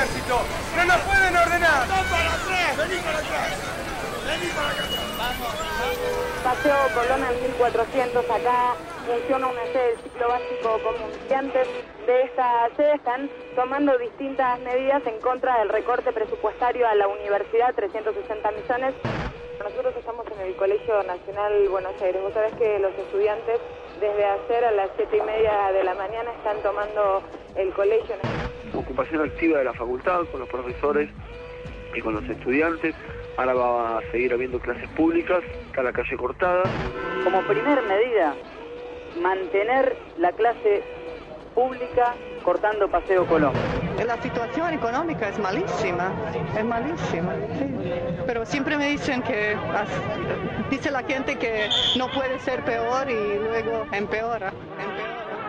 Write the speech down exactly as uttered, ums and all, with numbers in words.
ejército. No nos pueden ordenar. ¡No para atrás! ¡Vení para atrás! ¡Vení para acá! Paseo Colón al mil cuatrocientos, acá funciona una sede del ciclo básico común. Y antes de esta sede están tomando distintas medidas en contra del recorte presupuestario a la universidad, trescientos sesenta millones. Nosotros estamos en el Colegio Nacional Buenos Aires. Vos sabés que los estudiantes desde ayer a las siete y media de la mañana están tomando el colegio. Ocupación activa de la facultad con los profesores y con los estudiantes. Ahora va a seguir habiendo clases públicas, está la calle cortada. Como primer medida, mantener la clase pública cortando Paseo Colón. La situación económica es malísima, es malísima, sí. Pero siempre me dicen que, dice la gente que no puede ser peor y luego empeora. empeora.